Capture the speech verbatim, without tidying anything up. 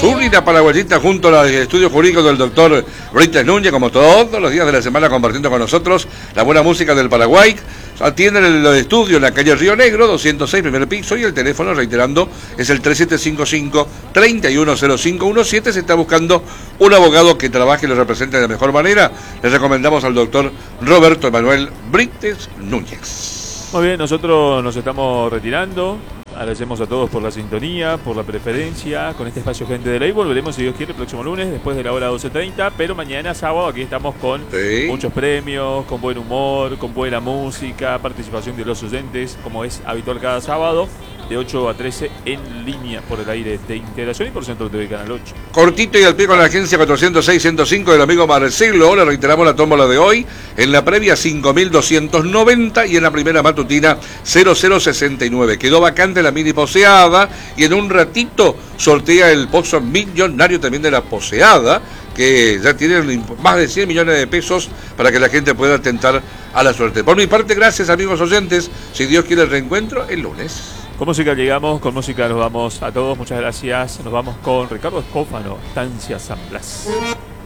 Zúrida Paraguayita junto al estudio jurídico del doctor Brites Núñez, como todos los días de la semana compartiendo con nosotros la buena música del Paraguay. Atienden el estudio en la calle Río Negro, doscientos seis, primer piso, y el teléfono, reiterando, es el tres siete cinco cinco, tres uno cero cinco uno siete. Se está buscando un abogado que trabaje y lo represente de la mejor manera. Les recomendamos al doctor Roberto Emanuel Brites Núñez. Muy bien, nosotros nos estamos retirando. Agradecemos a todos por la sintonía, por la preferencia con este espacio Gente de Ley. Volveremos, si Dios quiere, el próximo lunes, después de la hora doce treinta. Pero mañana, sábado, aquí estamos con sí. muchos premios, con buen humor, con buena música, participación de los oyentes, como es habitual cada sábado, de ocho a trece en línea por el aire de Integración y por Centro T V Canal ocho. Cortito y al pie con la agencia cuatrocientos seis ciento cinco del amigo Marcelo. Le reiteramos la tómbola de hoy. En la previa cinco mil doscientos noventa y en la primera matutina cero cero sesenta y nueve. Quedó vacante la mini poseada y en un ratito sortea el pozo millonario también de la poseada, que ya tienen más de cien millones de pesos para que la gente pueda tentar a la suerte. Por mi parte, gracias amigos oyentes. Si Dios quiere, el reencuentro el lunes. Con música llegamos, con música nos vamos a todos. Muchas gracias. Nos vamos con Ricardo Escófano, Estancia San Blas.